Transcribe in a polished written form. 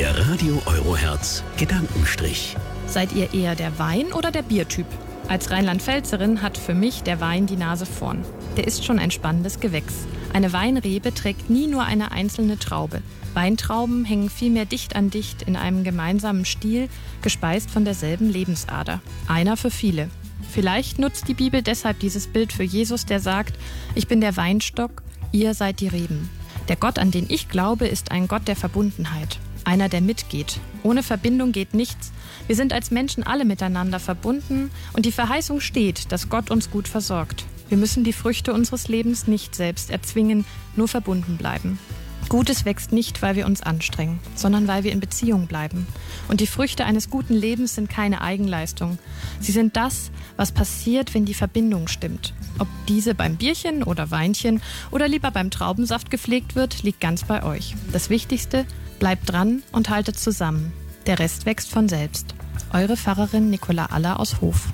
Der Radio Eurohertz Gedankenstrich. Seid ihr eher der Wein- oder der Biertyp? Als Rheinland-Pfälzerin hat für mich der Wein die Nase vorn. Der ist schon ein spannendes Gewächs. Eine Weinrebe trägt nie nur eine einzelne Traube. Weintrauben hängen vielmehr dicht an dicht in einem gemeinsamen Stiel, gespeist von derselben Lebensader. Einer für viele. Vielleicht nutzt die Bibel deshalb dieses Bild für Jesus, der sagt: Ich bin der Weinstock, ihr seid die Reben. Der Gott, an den ich glaube, ist ein Gott der Verbundenheit. Einer, der mitgeht. Ohne Verbindung geht nichts. Wir sind als Menschen alle miteinander verbunden und die Verheißung steht, dass Gott uns gut versorgt. Wir müssen die Früchte unseres Lebens nicht selbst erzwingen, nur verbunden bleiben. Gutes wächst nicht, weil wir uns anstrengen, sondern weil wir in Beziehung bleiben. Und die Früchte eines guten Lebens sind keine Eigenleistung. Sie sind das, was passiert, wenn die Verbindung stimmt. Ob diese beim Bierchen oder Weinchen oder lieber beim Traubensaft gepflegt wird, liegt ganz bei euch. Das Wichtigste: bleibt dran und haltet zusammen. Der Rest wächst von selbst. Eure Pfarrerin Nicola Aller aus Hof.